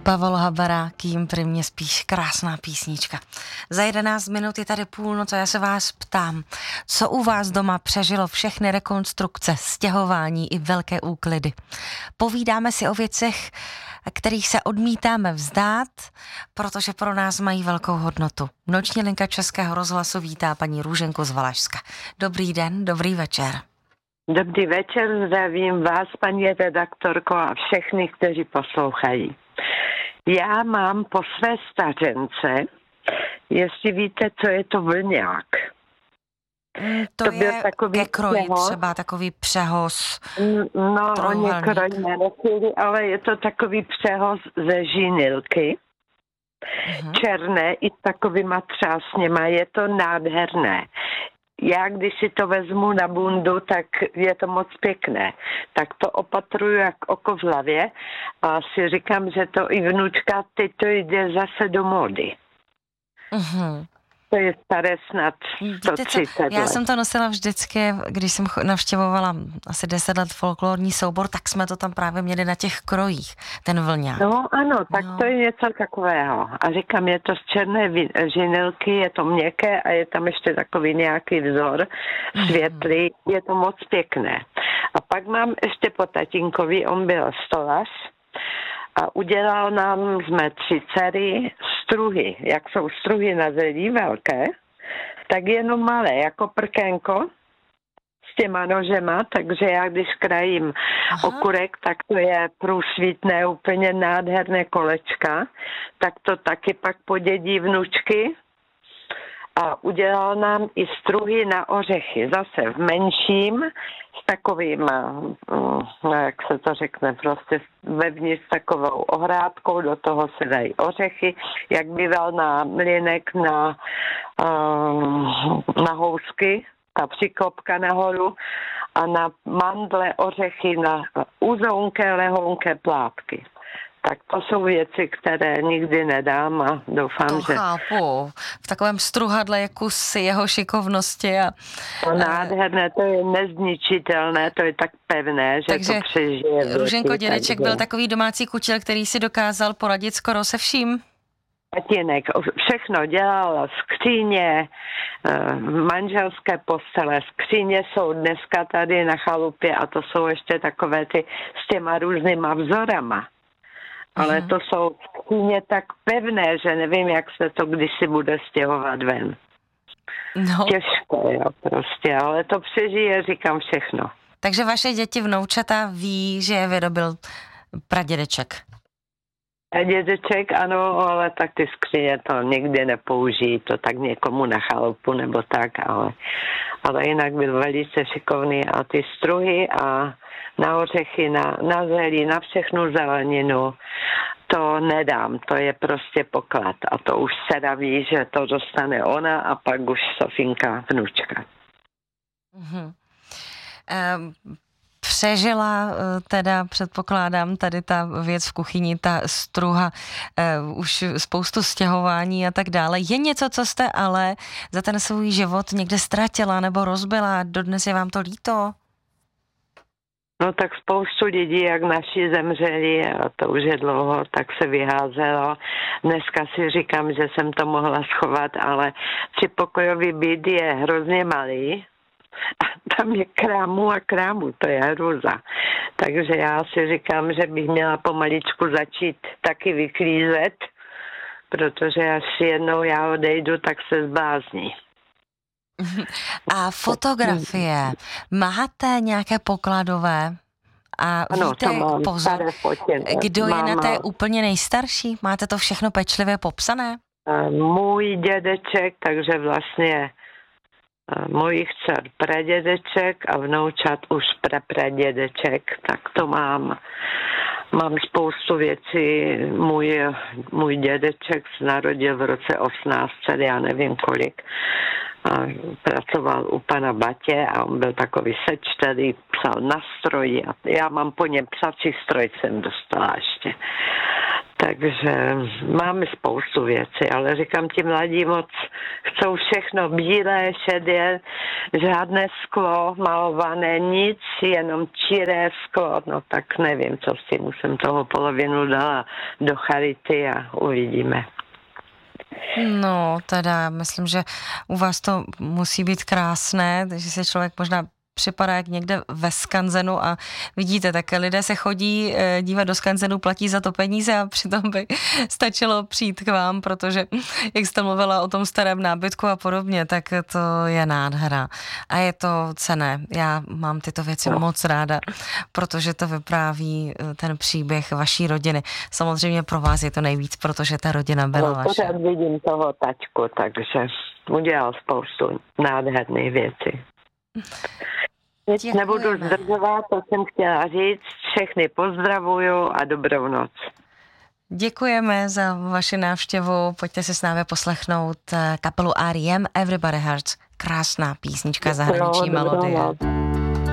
Pavel Habera, Kým pri mě spíš, krásná písnička. Za 11 minut je tady půlnoc a já se vás ptám, co u vás doma přežilo všechny rekonstrukce, stěhování i velké úklidy. Povídáme si o věcech, kterých se odmítáme vzdát, protože pro nás mají velkou hodnotu. Noční linka Českého rozhlasu vítá paní Růženku z Valašska. Dobrý den, dobrý večer. Dobrý večer, zdravím vás, paní redaktorko, a všechny, kteří poslouchají. Já mám po své stařence, jestli víte, co je to vlňák. To je ke kroji třeba takový přehoz. No, oni kroj nenosili, ale je to takový přehoz ze žinilky. Černé i s takovýma třásněma, je to nádherné. Já, když si to vezmu na bundu, tak je to moc pěkné. Tak to opatruju jak oko v hlavě a si říkám, že to i vnučka, teď to jde zase do módy. To je staré snad 130 let. Já jsem to nosila vždycky, když jsem navštěvovala asi 10 let folklorní soubor, tak jsme to tam právě měli na těch krojích, ten vlňák. No ano, tak to je něco takového. A říkám, je to z černé žinilky, je to měkké a je tam ještě takový nějaký vzor světlý, je to moc pěkné. A pak mám ještě po tatínkovi, on byl stolař, a udělal nám z mé 3 dcery struhy. Jak jsou struhy na zelí velké, tak jenom malé, jako prkénko s těma nožema, takže já když krajím okurek, tak to je průsvitné, úplně nádherné kolečka, tak to taky pak podědí vnučky. A udělal nám i struhy na ořechy, zase v menším, s takovým, jak se to řekne, prostě vevnitř takovou ohrádkou, do toho se dají ořechy, jak býval na mlýnek na housky, ta přiklopka nahoru, a na mandle ořechy, na uzounké, lehonké plátky. Tak to jsou věci, které nikdy nedám a doufám, to že... chápu. V takovém struhadle je kus jeho šikovnosti. To nádherné, to je nezničitelné, to je tak pevné, že to přežije. Takže Růženko, dědeček byl takový domácí kutil, který si dokázal poradit skoro se vším? Tatínek všechno dělal, skříně, manželské postele, skříně jsou dneska tady na chalupě a to jsou ještě takové ty s těma různýma vzorama. Ale to jsou skříně tak pevné, že nevím, jak se to kdysi bude stěhovat ven. No. Těžké, jo, prostě, ale to přežije, říkám, všechno. Takže vaše děti, vnoučata ví, že je vyrobil pradědeček. Dědeček, ano, ale tak ty skříně to nikdy nepoužijí, to tak někomu na chalupu nebo tak, ale jinak byl velice šikovný a ty struhy a na ořechy, na zelí, na všechnu zeleninu, to nedám, to je prostě poklad a to už dcera ví, že to dostane ona a pak už Sofinka, vnučka. Přežila teda, předpokládám, tady ta věc v kuchyni, ta struha, už spoustu stěhování a tak dále. Je něco, co jste ale za ten svůj život někde ztratila nebo rozbila? Dodnes je vám to líto? No tak spoustu lidí, jak naši zemřeli, a to už je dlouho, tak se vyházelo. Dneska si říkám, že jsem to mohla schovat, ale 3pokojový byt je hrozně malý. A tam je krámu a krámu, to je hrůza. Takže já si říkám, že bych měla pomaličku začít taky vyklízet, protože až jednou já odejdu, tak se zblázní. A fotografie, máte nějaké pokladové? A ano, víte, pozor, kdo je na té úplně nejstarší? Máte to všechno pečlivě popsané? Můj dědeček, takže vlastně mojich dcer pradědeček a vnoučat už pradědeček, tak to mám. Mám spoustu věcí. Můj dědeček se narodil v roce 1800, já nevím kolik. A pracoval u pana Batě a on byl takový sečtelý, psal na stroji a já mám po něm psací stroj, jsem dostala ještě. Takže máme spoustu věcí, ale říkám, ti mladí moc chcou všechno bílé, šedé, žádné sklo malované, nic, jenom čiré sklo, no tak nevím, co s tím, už jsem toho polovinu dala do charity a uvidíme. No, teda, myslím, že u vás to musí být krásné, že se člověk možná připadá jak někde ve skanzenu a vidíte, tak lidé se chodí dívat do skanzenu, platí za to peníze a přitom by stačilo přijít k vám, protože jak jste mluvila o tom starém nábytku a podobně, tak to je nádhera a je to cenné. Já mám tyto věci moc ráda, protože to vypráví ten příběh vaší rodiny. Samozřejmě pro vás je to nejvíc, protože ta rodina byla vaše. Pořád vidím toho taťku, takže udělal spoustu nádherných věcí. Nebudu zdržovat, to jsem chtěla říct. Všechny pozdravuju a dobrou noc. Děkujeme za vaši návštěvu. Pojďte si s námi poslechnout kapelu R.E.M. Everybody Hurts. Krásná písnička, zahraniční melodie.